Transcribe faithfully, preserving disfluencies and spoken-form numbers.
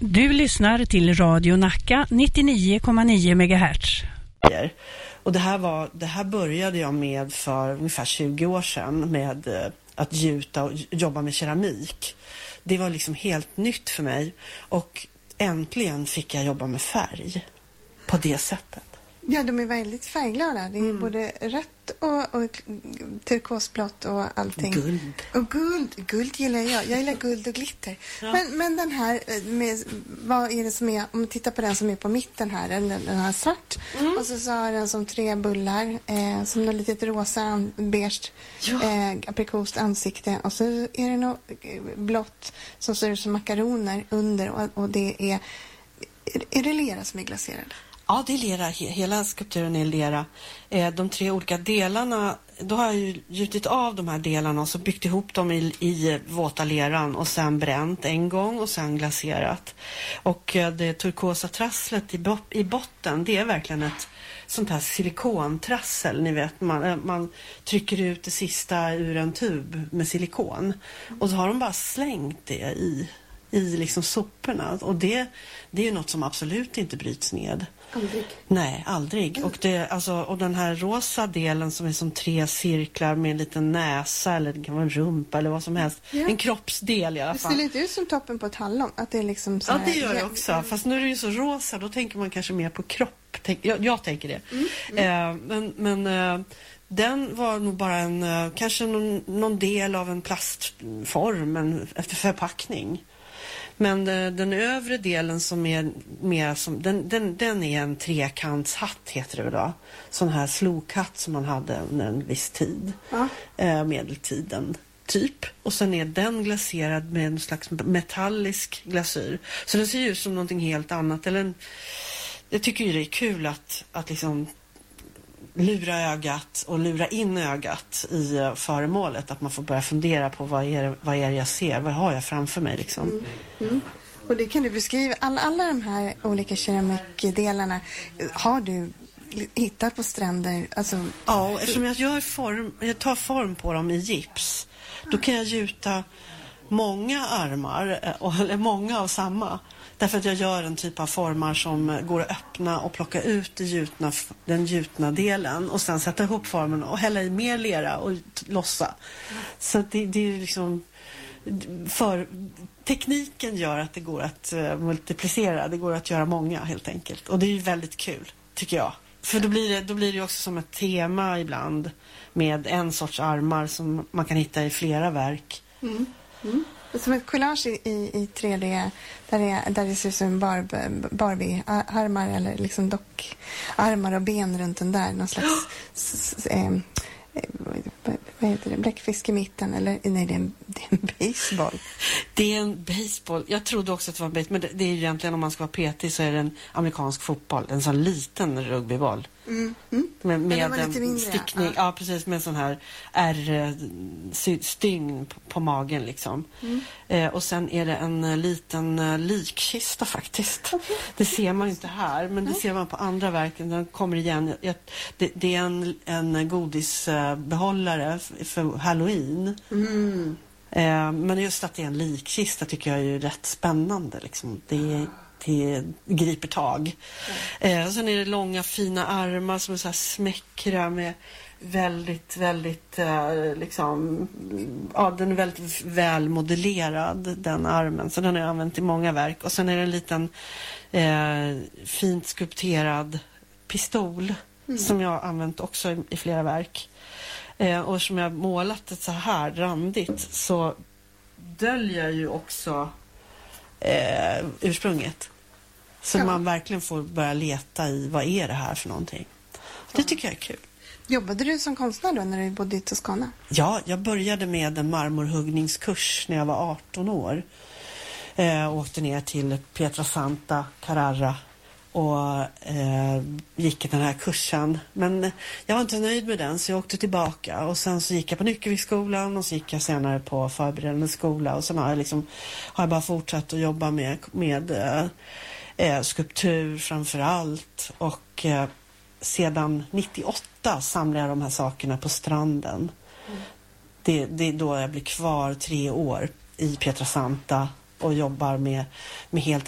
Du lyssnar till Radio Nacka nittionio komma nio megahertz. Och det här, var, det här började jag med för ungefär tjugo år sedan med eh, att gjuta och jobba med keramik. Det var liksom helt nytt för mig och äntligen fick jag jobba med färg på det sättet. Ja, de är väldigt färgglada. Det är mm. både rött och, och turkosblått och allting. Guld. Och guld. Guld gillar jag. Jag gillar guld och glitter. Ja. Men, men den här, med, vad är det som är, om man tittar på den som är på mitten här, den, den här svart. Mm. Och så, så har den som tre bullar, eh, som något litet rosa, beige, ja. eh, aprikost ansikte. Och så är det något blått som ser ut som makaroner under och, och det är, är det lera som är glaserad? Ja, det är lera. Hela skulpturen är lera. De tre olika delarna, då har jag ju gjutit av de här delarna och så byggt ihop dem i, i våta leran och sen bränt en gång och sen glaserat. Och det turkosa trasslet i, i botten, det är verkligen ett sånt här silikontrassel. Ni vet, man, man trycker ut det sista ur en tub med silikon. Och så har de bara slängt det i, i liksom soporna. Och det, det är ju något som absolut inte bryts ned. Aldrig. Nej, aldrig. Mm. Och, det, alltså, och den här rosa delen som är som tre cirklar med en liten näsa eller det kan vara en rumpa eller vad som helst. Ja. En kroppsdel i alla fall. Det ser lite ut som toppen på ett hallon. Att det är liksom så ja, här... det gör det också. Mm. Fast nu är det ju så rosa, då tänker man kanske mer på kropp. Tänk, jag, jag tänker det. Mm. Mm. Eh, men men eh, den var nog bara en, eh, kanske någon, någon del av en plastform, en efter förpackning. Men den övre delen som är mer som, den, den, den är en trekantshatt heter det då. Sån här slokhatt som man hade under en viss tid. Ja. Eh, medeltiden typ. Och sen är den glaserad med en slags metallisk glasyr. Så den ser ju ut som någonting helt annat. Eller en, jag tycker ju det är kul att, att liksom lura ögat och lura in ögat i föremålet. Att man får börja fundera på vad är det, vad är det jag ser? Vad har jag framför mig liksom? Mm. Mm. Och det kan du beskriva. Alla, alla de här olika keramikdelarna har du hittat på stränder? Alltså... Ja, eftersom jag, gör form, jag tar form på dem i gips. Då kan jag gjuta många armar, eller många av samma. Därför att jag gör en typ av formar som går att öppna och plocka ut det gjutna, den gjutna delen och sen sätta ihop formen och hälla i mer lera och lossa. Så det, det är liksom för tekniken gör att det går att uh, multiplicera, det går att göra många helt enkelt. Och det är ju väldigt kul tycker jag. För då blir det, då blir det också som ett tema ibland med en sorts armar som man kan hitta i flera verk. Mm. Mm. Som ett collage i, i tre D där det, där det ser ut som barb, Barbie-armar eller liksom dockarmar och ben runt den där. Någon slags s, s, eh, vad heter det? Bläckfisk i mitten eller nej, det är en, det är en baseball. Det är en baseball. Jag trodde också att det var en baseball, men det, det är ju egentligen om man ska vara petig så är det en amerikansk fotboll, en sån liten rugbyboll. Mm. Mm. Med, med en mindre, stickning, ja. ja precis, med en sån här R-stygn på, på magen liksom. Mm. Eh, och sen är det en liten uh, likkista faktiskt. Okay. Det ser man inte här, men det ser man på andra verken. Den kommer igen. Jag, det, det är en, en godisbehållare för, för Halloween. Mm. Eh, men just att det är en likkista tycker jag är ju rätt spännande liksom. Det är det griper tag. Mm. Eh, sen är det långa fina armar som är så här smäckra med väldigt, väldigt eh, liksom, ja den är väldigt väl modellerad den armen. Så den har jag använt i många verk. Och sen är det en liten eh, fint skulpterad pistol mm. som jag har använt också i, i flera verk. Eh, och som jag har målat det så här randigt så döljer ju också Eh, ursprunget. Så ja. Man verkligen får börja leta i vad är det här för någonting. Det tycker jag är kul. Jobbade du som konstnär då när du bodde i Toscana? Ja, jag började med en marmorhuggningskurs när jag var arton år. Eh, åkte ner till Pietrasanta, Carrara och eh, gick den här kursen. Men jag var inte nöjd med den så jag åkte tillbaka och sen så gick jag på Nyckelviksskolan och så gick jag senare på förberedande skola och sen har jag liksom har jag bara fortsatt att jobba med, med eh, skulptur framför allt och eh, sedan nittioåtta samlar jag de här sakerna på stranden. Mm. Det, det är då jag blir kvar tre år i Pietrasanta och jobbar med, med helt